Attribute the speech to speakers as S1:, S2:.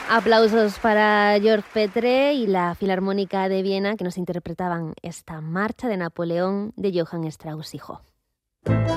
S1: Aplausos para George Petre y la Filarmónica de Viena que nos interpretaban esta marcha de Napoleón de Johann Strauss hijo.